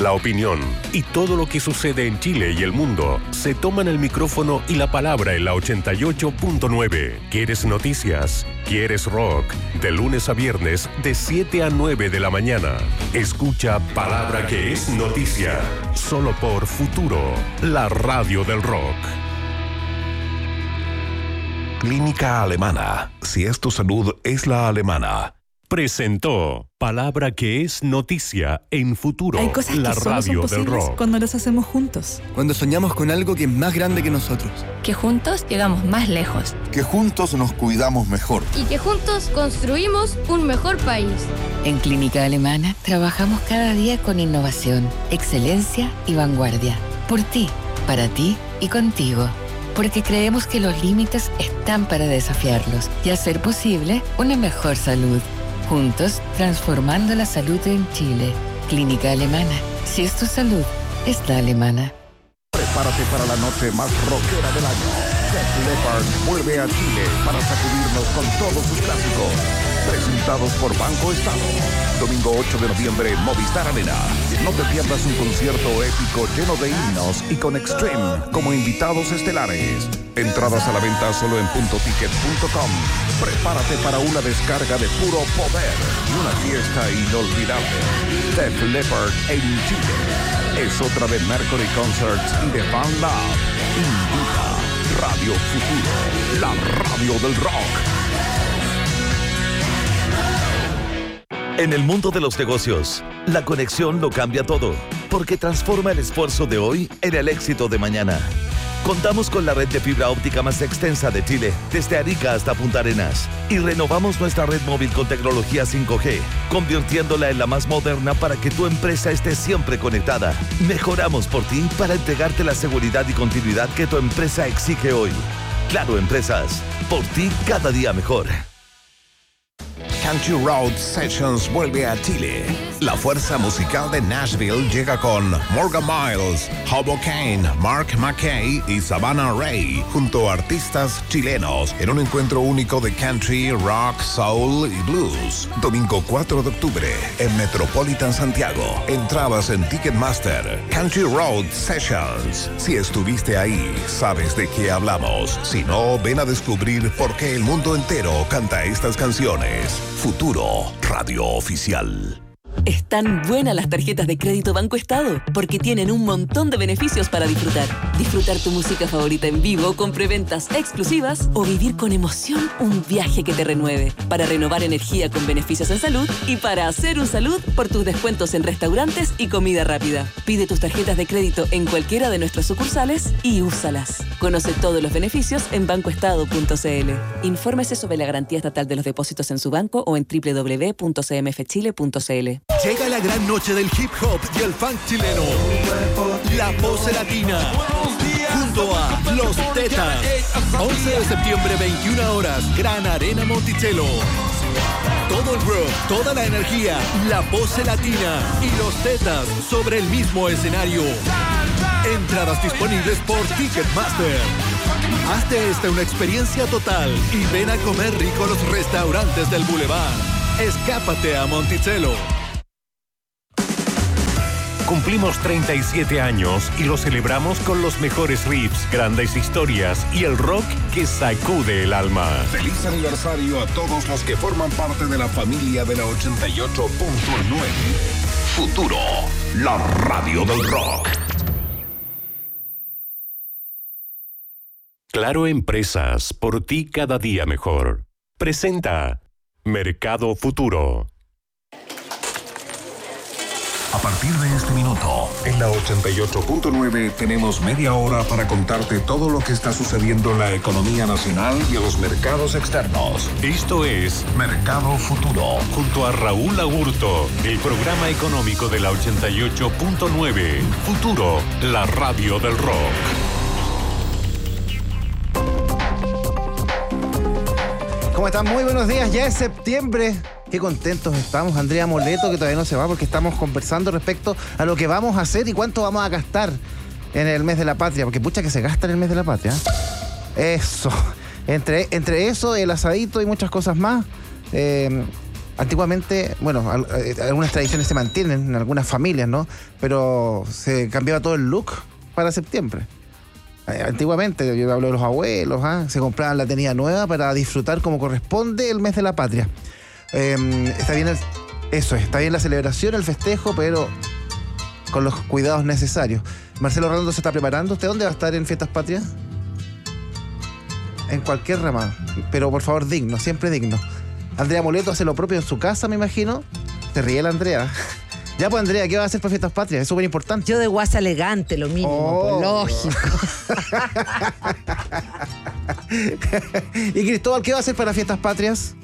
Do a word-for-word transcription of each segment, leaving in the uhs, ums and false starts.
La opinión y todo lo que sucede en Chile y el mundo se toman el micrófono y la palabra en la ochenta y ocho punto nueve. ¿Quieres noticias? ¿Quieres rock? De lunes a viernes, de siete a nueve de la mañana. Escucha Palabra que es Noticia, solo por Futuro, la radio del rock. Clínica Alemana. Si es tu salud, es la alemana. Presentó Palabra que es Noticia en Futuro, Hay cosas la que solo radio son del posibles rock. cuando las hacemos juntos. Cuando soñamos con algo que es más grande que nosotros. Que juntos llegamos más lejos. Que juntos nos cuidamos mejor. Y que juntos construimos un mejor país. En Clínica Alemana trabajamos cada día con innovación, excelencia y vanguardia. Por ti, para ti y contigo. Porque creemos que los límites están para desafiarlos y hacer posible una mejor salud. Juntos, transformando la salud en Chile. Clínica Alemana. Si es tu salud, es la alemana. Prepárate para la noche más rockera del año. Def Leppard vuelve a Chile para sacudirnos con todos sus clásicos. Presentados por Banco Estado. Domingo ocho de noviembre, Movistar Arena. No te pierdas un concierto épico lleno de himnos y con Extreme como invitados estelares. Entradas a la venta solo en punto ticket punto com. Prepárate para una descarga de puro poder y una fiesta inolvidable. Def Leppard en Chile. Es otra de Mercury Concerts y de Van Love. Invita Radio Futuro, la radio del rock. En el mundo de los negocios, la conexión lo cambia todo, porque transforma el esfuerzo de hoy en el éxito de mañana. Contamos con la red de fibra óptica más extensa de Chile, desde Arica hasta Punta Arenas, y renovamos nuestra red móvil con tecnología cinco G, convirtiéndola en la más moderna para que tu empresa esté siempre conectada. Mejoramos por ti para entregarte la seguridad y continuidad que tu empresa exige hoy. Claro Empresas, por ti cada día mejor. Country Road Sessions vuelve a Chile. La fuerza musical de Nashville llega con Morgan Miles, Hobo Kane, Mark McKay y Savannah Ray, junto a artistas chilenos, en un encuentro único de country, rock, soul y blues. Domingo cuatro de octubre, en Metropolitan Santiago. Entradas en Ticketmaster. Country Road Sessions. Si estuviste ahí, sabes de qué hablamos. Si no, ven a descubrir por qué el mundo entero canta estas canciones. Futuro, radio oficial. Están buenas las tarjetas de crédito Banco Estado, porque tienen un montón de beneficios para disfrutar. Disfrutar tu música favorita en vivo con preventas exclusivas o vivir con emoción un viaje que te renueve. Para renovar energía con beneficios en salud y para hacer un salud por tus descuentos en restaurantes y comida rápida. Pide tus tarjetas de crédito en cualquiera de nuestras sucursales y úsalas. Conoce todos los beneficios en banco estado punto c l. Infórmese sobre la garantía estatal de los depósitos en su banco o en doble u doble u doble u punto c m f chile punto c l. Llega la gran noche del hip hop y el funk chileno. La Pose Latina. Junto a Los Tetas. once de septiembre, veintiuna horas. Gran Arena Monticello. Todo el rock, toda la energía. La Pose Latina y Los Tetas sobre el mismo escenario. Entradas disponibles por Ticketmaster. Hazte esta una experiencia total y ven a comer rico a los restaurantes del Boulevard. Escápate a Monticello. Cumplimos treinta y siete años y lo celebramos con los mejores riffs, grandes historias y el rock que sacude el alma. Feliz aniversario a todos los que forman parte de la familia de la ochenta y ocho punto nueve. Futuro, la radio del rock. Claro Empresas, por ti cada día mejor. Presenta Mercado Futuro. A partir de este minuto, en la ochenta y ocho punto nueve tenemos media hora para contarte todo lo que está sucediendo en la economía nacional y en los mercados externos. Esto es Mercado Futuro. Junto a Raúl Agurto, el programa económico de la ochenta y ocho punto nueve. Futuro, la radio del rock. ¿Cómo están? Muy buenos días, ya es septiembre. Qué contentos estamos, Andrea Moleto, que todavía no se va porque estamos conversando respecto a lo que vamos a hacer y cuánto vamos a gastar en el mes de la patria, porque pucha que se gasta en el mes de la patria. Eso, entre, entre eso, el asadito y muchas cosas más, eh, antiguamente, bueno, al, eh, algunas tradiciones se mantienen en algunas familias, ¿no? Pero se cambiaba todo el look para septiembre. Eh, antiguamente, yo hablo de los abuelos, ¿ah? Se compraban la tenida nueva para disfrutar como corresponde el mes de la patria. Eh, está bien el, eso, está bien la celebración, el festejo, pero con los cuidados necesarios. Marcelo Redondo se está preparando. ¿Usted dónde va a estar en Fiestas Patrias? En cualquier rama, pero por favor digno, siempre digno. Andrea Moleto hace lo propio en su casa, me imagino. Te ríe la Andrea. Ya pues, Andrea, ¿qué va a hacer para Fiestas Patrias? Es súper importante. Yo de guasa elegante, lo mínimo, oh. Pues, lógico. ¿Y Cristóbal, qué va a hacer para Fiestas Patrias?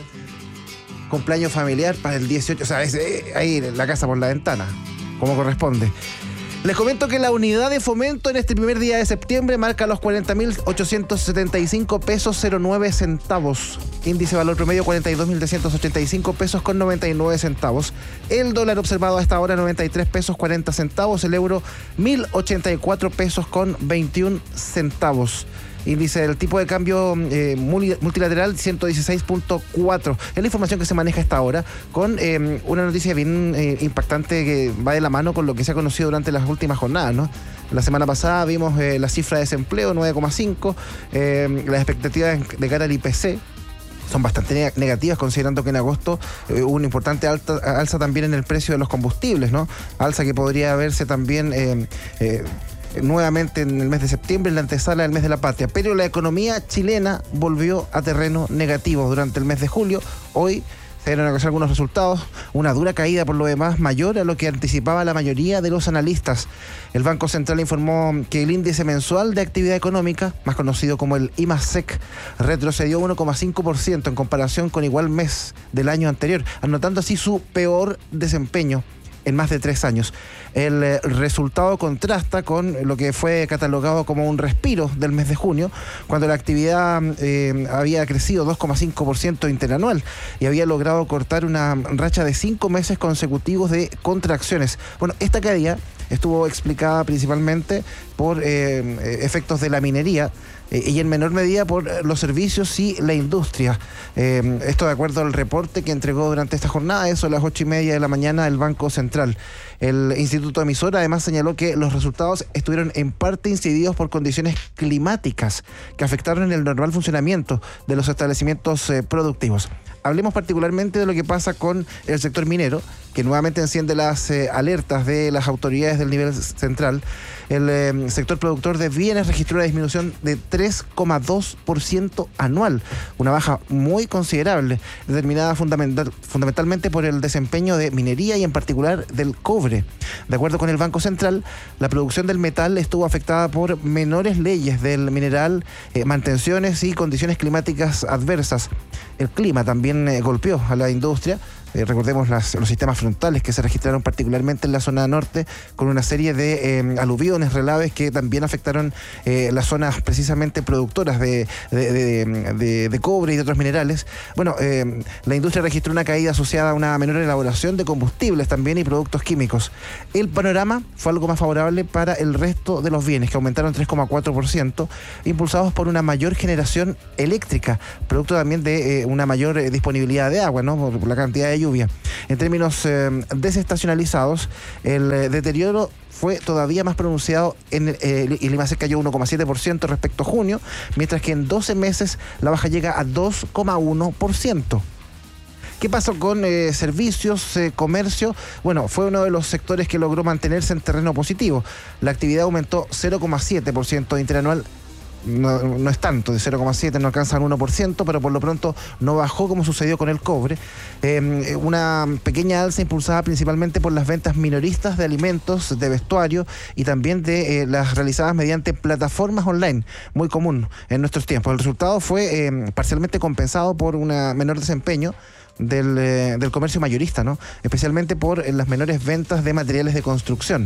Cumpleaños familiar para el dieciocho, o sea, es, eh, ahí la casa por la ventana, como corresponde. Les comento que la unidad de fomento en este primer día de septiembre marca los cuarenta mil ochocientos setenta y cinco pesos cero nueve centavos. Índice de valor promedio cuarenta y dos mil trescientos ochenta y cinco pesos con noventa y nueve centavos. El dólar observado a esta hora noventa y tres pesos cuarenta centavos. El euro mil ochenta y cuatro pesos con veintiún centavos. Índice del tipo de cambio eh, multilateral ciento dieciséis punto cuatro. Es la información que se maneja a esta hora, con eh, una noticia bien eh, impactante que va de la mano con lo que se ha conocido durante las últimas jornadas, ¿no? La semana pasada vimos eh, la cifra de desempleo, nueve coma cinco, eh, las expectativas de cara al I P C son bastante negativas, considerando que en agosto eh, hubo una importante alta, alza también en el precio de los combustibles, ¿no? Alza que podría verse también eh, eh, nuevamente en el mes de septiembre, en la antesala del mes de la patria. Pero la economía chilena volvió a terreno negativo durante el mes de julio. Hoy se dieron a conocer algunos resultados, una dura caída por lo demás mayor a lo que anticipaba la mayoría de los analistas. El Banco Central informó que el índice mensual de actividad económica, más conocido como el IMASEC, retrocedió uno coma cinco por ciento en comparación con igual mes del año anterior, anotando así su peor desempeño en más de tres años. El eh, resultado contrasta con lo que fue catalogado como un respiro del mes de junio, cuando la actividad eh, había crecido dos coma cinco por ciento interanual y había logrado cortar una racha de cinco meses consecutivos de contracciones. Bueno, esta caída estuvo explicada principalmente por eh, efectos de la minería, Eh, y en menor medida por los servicios y la industria. Eh, esto de acuerdo al reporte que entregó durante esta jornada, eso a las ocho y media de la mañana, el Banco Central. El Instituto Emisor además señaló que los resultados estuvieron en parte incididos por condiciones climáticas que afectaron el normal funcionamiento de los establecimientos eh, productivos. Hablemos particularmente de lo que pasa con el sector minero, que nuevamente enciende las eh, alertas de las autoridades del nivel central. El eh, sector productor de bienes registró una disminución de tres coma dos por ciento anual, una baja muy considerable, determinada fundamental, fundamentalmente por el desempeño de minería y en particular del cobre. De acuerdo con el Banco Central, la producción del metal estuvo afectada por menores leyes del mineral, eh, mantenciones y condiciones climáticas adversas. El clima también eh, golpeó a la industria. Eh, recordemos las, los sistemas frontales que se registraron particularmente en la zona norte, con una serie de eh, aluviones, relaves que también afectaron eh, las zonas precisamente productoras de, de, de, de, de cobre y de otros minerales. Bueno, eh, la industria registró una caída asociada a una menor elaboración de combustibles también y productos químicos. El panorama fue algo más favorable para el resto de los bienes, que aumentaron tres coma cuatro por ciento, impulsados por una mayor generación eléctrica, producto también de eh, una mayor eh, disponibilidad de agua, ¿no? Por la cantidad de lluvia. En términos eh, desestacionalizados, el eh, deterioro fue todavía más pronunciado en el, eh, el IMASEC cayó uno coma siete por ciento respecto a junio, mientras que en doce meses la baja llega a dos coma uno por ciento. ¿Qué pasó con eh, servicios, eh, comercio? Bueno, fue uno de los sectores que logró mantenerse en terreno positivo. La actividad aumentó cero coma siete por ciento interanual. No, no es tanto, de cero coma siete, no alcanza el uno por ciento, pero por lo pronto no bajó como sucedió con el cobre. Eh, una pequeña alza impulsada principalmente por las ventas minoristas de alimentos, de vestuario y también de eh, las realizadas mediante plataformas online, muy común en nuestros tiempos. El resultado fue eh, parcialmente compensado por un menor desempeño Del, eh, del comercio mayorista, ¿no? Especialmente por eh, las menores ventas de materiales de construcción.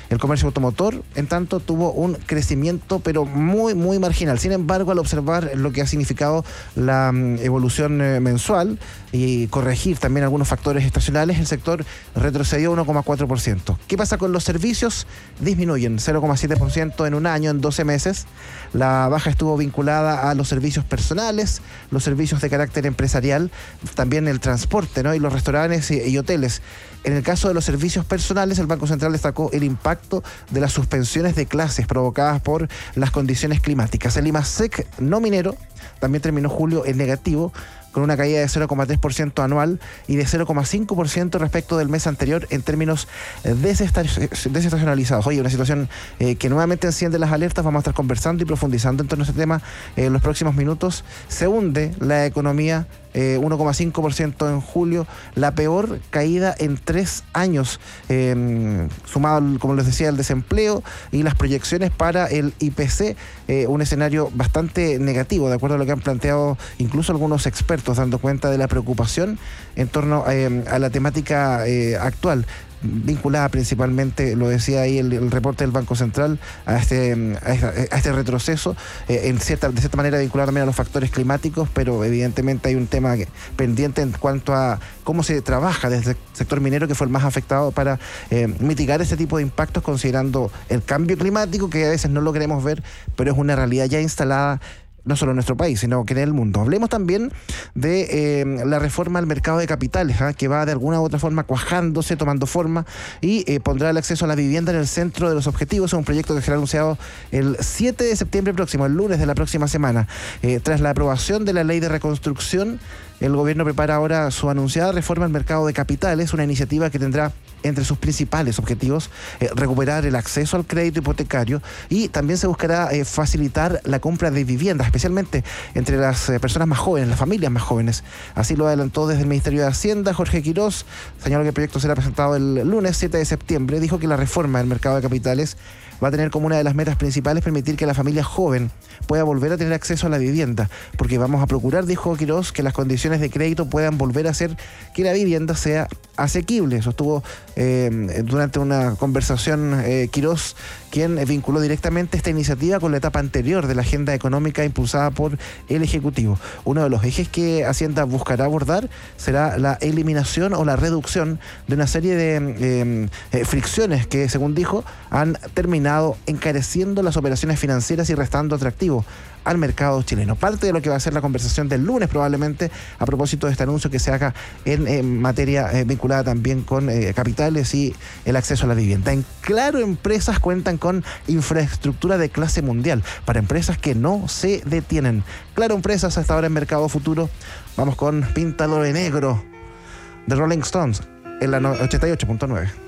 El comercio automotor, en tanto, tuvo un crecimiento, pero muy, muy marginal. Sin embargo, al observar lo que ha significado la um, evolución eh, mensual y corregir también algunos factores estacionales, el sector retrocedió uno coma cuatro por ciento. ¿Qué pasa con los servicios? Disminuyen cero coma siete por ciento en un año, en doce meses. La baja estuvo vinculada a los servicios personales, los servicios de carácter empresarial, también el transporte, ¿no? Y los restaurantes y, y hoteles. En el caso de los servicios personales, el Banco Central destacó el impacto de las suspensiones de clases provocadas por las condiciones climáticas. El IMASEC no minero también terminó julio en negativo, con una caída de cero coma tres por ciento anual y de cero coma cinco por ciento respecto del mes anterior en términos desestacionalizados. Oye, una situación eh, que nuevamente enciende las alertas. Vamos a estar conversando y profundizando en torno a este tema eh, en los próximos minutos. Se hunde la economía eh, uno coma cinco por ciento en julio, la peor caída en tres años, eh, sumado, como les decía, el desempleo y las proyecciones para el I P C, eh, un escenario bastante negativo, de acuerdo a lo que han planteado incluso algunos expertos, dando cuenta de la preocupación en torno eh, a la temática eh, actual, vinculada principalmente, lo decía ahí el, el reporte del Banco Central, a este, a este, a este retroceso, eh, en cierta, de cierta manera vinculado también a los factores climáticos, pero evidentemente hay un tema que, pendiente en cuanto a cómo se trabaja desde el sector minero, que fue el más afectado, para eh, mitigar este tipo de impactos, considerando el cambio climático, que a veces no lo queremos ver, pero es una realidad ya instalada, no solo en nuestro país, sino que en el mundo. Hablemos también de eh, la reforma al mercado de capitales, ¿eh? que va de alguna u otra forma cuajándose, tomando forma, y eh, pondrá el acceso a la vivienda en el centro de los objetivos. Es un proyecto que será anunciado el siete de septiembre próximo, el lunes de la próxima semana. Eh, tras la aprobación de la ley de reconstrucción, el gobierno prepara ahora su anunciada reforma al mercado de capitales, una iniciativa que tendrá entre sus principales objetivos eh, recuperar el acceso al crédito hipotecario, y también se buscará eh, facilitar la compra de viviendas, especialmente entre las eh, personas más jóvenes, las familias más jóvenes. Así lo adelantó desde el Ministerio de Hacienda Jorge Quirós. Señaló que el proyecto será presentado el lunes siete de septiembre. Dijo que la reforma del mercado de capitales va a tener como una de las metas principales permitir que la familia joven pueda volver a tener acceso a la vivienda, porque vamos a procurar, dijo Quirós, que las condiciones de crédito puedan volver a hacer que la vivienda sea asequible. Sostuvo eh, durante una conversación eh, Quirós, quien vinculó directamente esta iniciativa con la etapa anterior de la agenda económica impulsada por el Ejecutivo. Uno de los ejes que Hacienda buscará abordar será la eliminación o la reducción de una serie de eh, eh, fricciones que, según dijo, han terminado encareciendo las operaciones financieras y restando atractivo al mercado chileno. Parte de lo que va a ser la conversación del lunes, probablemente, a propósito de este anuncio que se haga en, en materia eh, vinculada también con eh, capitales y el acceso a la vivienda. En Claro Empresas cuentan con infraestructura de clase mundial para empresas que no se detienen. Claro Empresas, hasta ahora en Mercado Futuro. Vamos con Píntalo de Negro de Rolling Stones en la ochenta y ocho punto nueve.